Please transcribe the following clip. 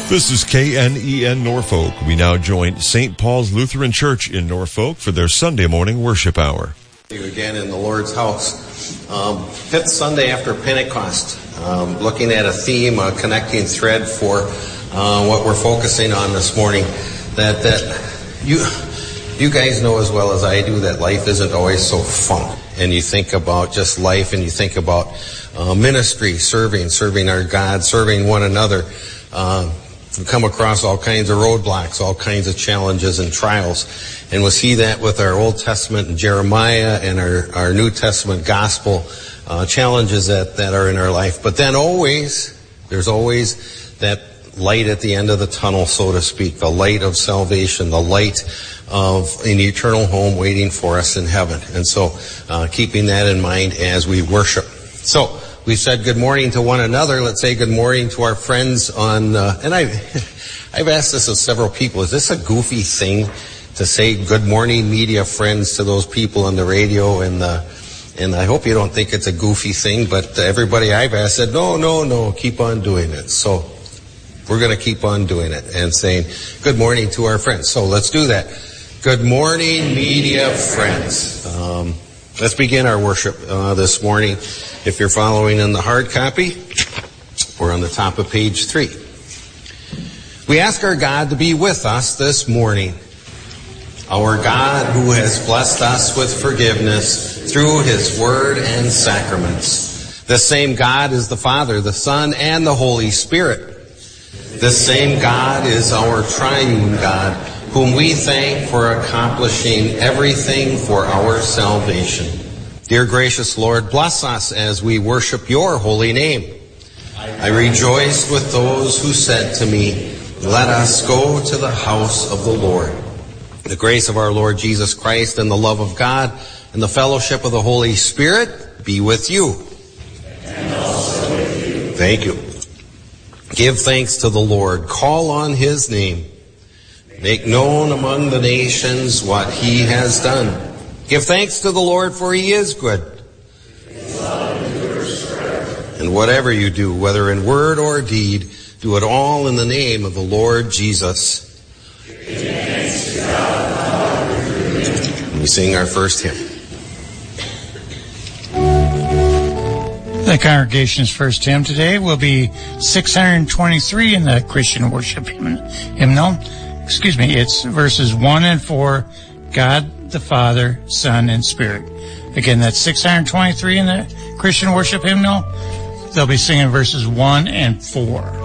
This is KNEN Norfolk. We now join St. Paul's Lutheran Church in Norfolk for their Sunday morning worship hour. You again in the Lord's house. Fifth Sunday after Pentecost. Looking at a theme, a connecting thread for what we're focusing on this morning. That you guys know as well as I do that life isn't always so fun. And you think about just life, and you think about ministry, serving our God, serving one another. We come across all kinds of roadblocks, all kinds of challenges and trials. And we'll see that with our Old Testament and Jeremiah and our New Testament gospel challenges that are in our life. But then there's always that light at the end of the tunnel, so to speak, the light of salvation, the light of an eternal home waiting for us in heaven. And so keeping that in mind as we worship. So we said good morning to one another. Let's say good morning to our friends on, and I've asked this of several people, is this a goofy thing to say good morning media friends to those people on the radio? And I hope you don't think it's a goofy thing, but everybody I've asked said, no, keep on doing it. So we're going to keep on doing it and saying good morning to our friends. So let's do that. Good morning, media friends. Let's begin our worship this morning. If you're following in the hard copy, we're on the top of page 3. We ask our God to be with us this morning. Our God who has blessed us with forgiveness through His Word and sacraments. The same God is the Father, the Son, and the Holy Spirit. The same God is our triune God, whom we thank for accomplishing everything for our salvation. Dear gracious Lord, bless us as we worship your holy name. I rejoiced with those who said to me, let us go to the house of the Lord. The grace of our Lord Jesus Christ and the love of God and the fellowship of the Holy Spirit be with you. And also with you. Thank you. Give thanks to the Lord. Call on His name. Make known among the nations what He has done. Give thanks to the Lord, for He is good. And whatever you do, whether in word or deed, do it all in the name of the Lord Jesus. And we sing our first hymn. The congregation's first hymn today will be 623 in the Christian worship hymnal. It's verses 1 and 4, God the Father, Son, and Spirit. Again, that's 623 in the Christian worship hymnal. They'll be singing verses 1 and 4.